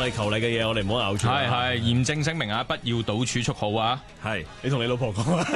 係球例嘅嘢，我哋唔好拗住。 係嚴正聲明啊，不要賭儲蓄號啊！ 係你同你老婆講啊，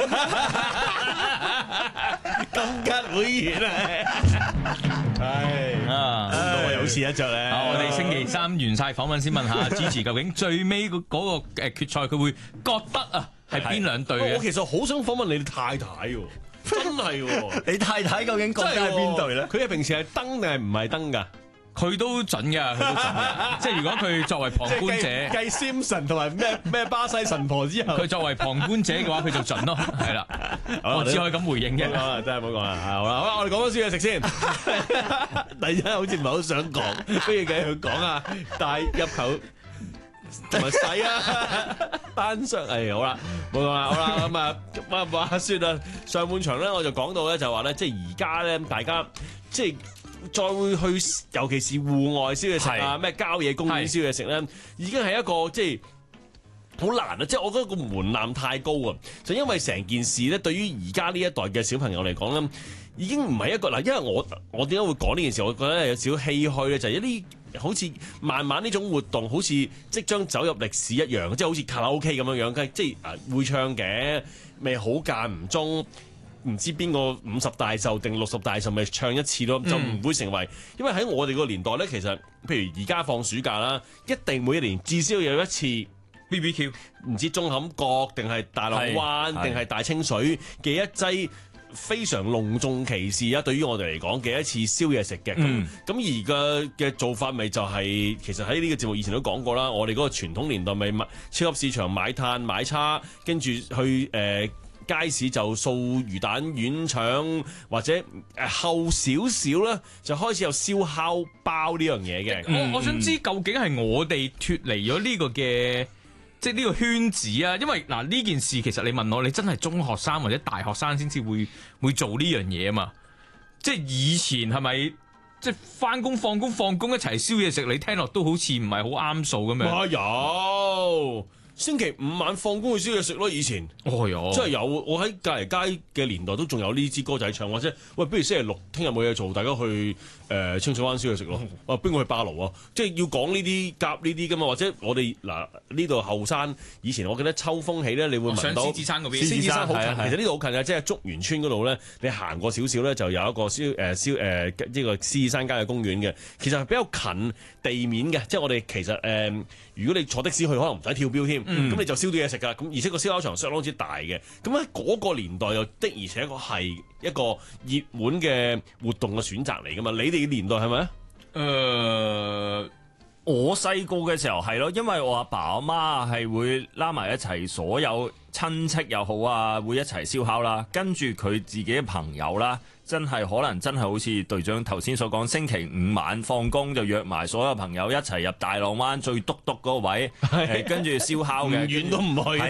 金吉會員啊，係啊，有錢一着咧。 我哋星期三完晒訪問先問下Gigi究竟最尾嗰個決賽佢會覺得啊係邊兩隊嘅？ 我其實好想訪問你太太喎，真係喎。 你太太究竟覺得係邊隊咧？ 佢係平時係登定係唔係登㗎？ 佢都準㗎，即係如果佢作為旁觀者， 計 Simpson 同埋咩巴西神婆之後， 佢作為旁觀者嘅話，佢就準咯，係啦。我只可以咁回應啫。 真係唔好講啦。好啦，我哋講多少嘢食先。第一好似唔係好想講，不如繼續講啊。大入球同埋細啊，單雙好啦，冇講啦，好啦咁啊，話説啊，上半場咧我就講到咧就話咧，即係而家咧大家即係。再會去，尤其是戶外燒嘢食啊，咩郊野公園燒嘢食咧，已經係一個即係好難啊！即係我覺得個門檻太高啊！就因為成件事咧，對於而家呢一代嘅小朋友嚟講咧，已經唔係一個嗱，因為我點解會講呢件事？我覺得有少少唏噓咧，就係一啲好似慢慢呢種活動，好似即將走入歷史一樣，即係好似卡拉 OK 咁樣樣，即係會唱嘅，咪好間唔中。唔知邊個50大壽定60大壽咪唱一次咯，就唔會成為，因為喺我哋個年代咧，其實譬如而家放暑假啦，一定每一年至少有一次 BBQ， 唔知舂坎角定係大浪灣定係大清水嘅一劑非常隆重其事啊！對於我哋嚟講嘅一次燒嘢食嘅，咁而嘅做法咪就係、其實喺呢個節目以前都講過啦，我哋嗰個傳統年代咪超級市場買炭買叉，跟住去街市就掃魚蛋丸腸，或者後少少咧就開始有燒烤包呢樣嘢嘅。 我想知究竟係我哋脫離咗呢個嘅即係呢個圈子啊？因為嗱呢件事其實你問我，你真係中學生或者大學生先至會做呢樣嘢啊嘛？即係以前係咪即係返工放工一齊燒嘢食？你聽落都好似唔係好啱數咁樣。 有。星期五晚放工去燒嘢食咯，以前真係有，我喺隔離街嘅年代都仲有呢支歌仔唱，或者喂，不如星期六聽日冇嘢做，大家去清水灣燒嘢食咯。邊個去霸爐啊？即係要講呢啲夾呢啲噶嘛，或者我哋嗱呢度後山，以前我記得秋風起咧，你會聞到獅子山嗰邊， 獅子山好近，其實呢度好近啊，即係竹園村嗰度咧，你行過少少咧就有一個呢個獅子山郊野公園嘅，其實係比較近地面嘅，即係我哋其實如果你坐的士去，可能唔使跳標添，咁你就燒啲嘢食噶。咁而且個燒烤場相當之大嘅，咁喺嗰個年代又的而且確係一個熱門嘅活動嘅選擇嚟噶嘛。你哋嘅年代係咪啊？ 我細個嘅時候係咯，因為我阿爸阿媽係會拉埋一齊，所有親戚又好啊，會一齊燒烤啦。跟住佢自己嘅朋友啦，真係可能真係好似隊長頭先所講，星期五晚放工就約埋所有朋友一齊入大浪灣最篤篤嗰個位，跟住燒烤嘅， 遠都唔去。